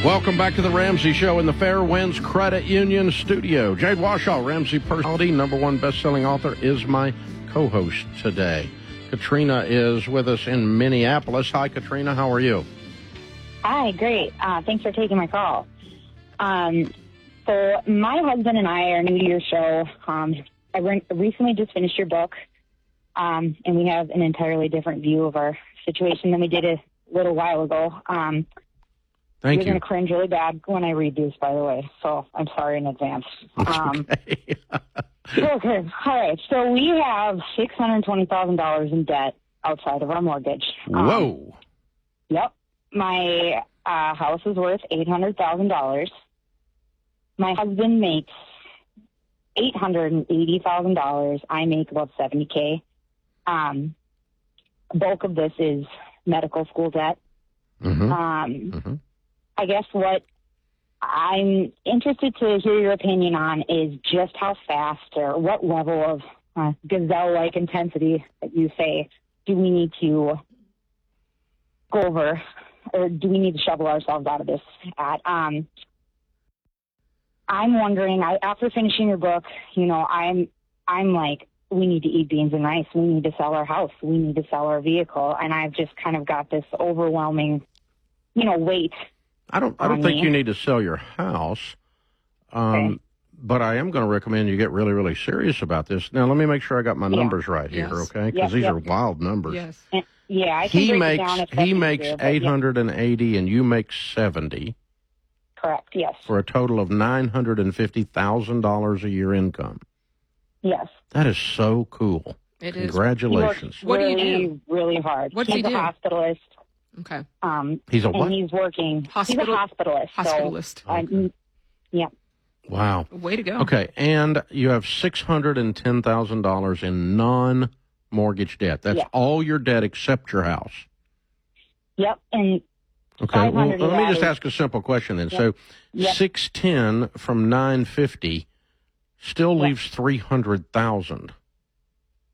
Welcome back to the Ramsey Show in the Fairwinds Credit Union studio. Jade Washaw, Ramsey personality, #1 best-selling author, is my co-host today. Katrina is with us in Minneapolis. Hi, Katrina. How are you? Hi, great. Thanks for taking my call. So my husband and I are new to your show. I recently just finished your book, and we have an entirely different view of our situation than we did a little while ago. Thank You're you. going to cringe really bad when I read these, by the way, so I'm sorry in advance. Okay. Okay. All right. So we have $620,000 in debt outside of our mortgage. Whoa. Yep. My house is worth $800,000. My husband makes $880,000. I make about $70K. Bulk of this is medical school debt. I guess what I'm interested to hear your opinion on is just how fast or what level of gazelle-like intensity that you say do we need to go over, or do we need to shovel ourselves out of this at? I'm wondering, after finishing your book, I'm like, we need to eat beans and rice. We need to sell our house. We need to sell our vehicle. And I've just kind of got this overwhelming, weight. I don't think you need to sell your house, Okay. but I am going to recommend you get really, really serious about this. Now, let me make sure I got my numbers right here, okay? Because these are wild numbers. Yes. Yeah, I can break it down if that's He makes easier, but $880 and you make $70. Correct, yes. For a total of $950,000 a year income. Yes. That is so cool. It is. Congratulations. What do you really, do? really hard. What does He's he do? a hospitalist. Okay. He's a what? And he's working. He's a hospitalist. Hospitalist. So, yeah. Wow. Way to go. Okay, and you have $610,000 in non-mortgage debt. That's all your debt except your house. Yep. And Okay, well, 500 let me just is- ask a simple question then. Yep. So Yep. 610 from 950 still leaves 300,000.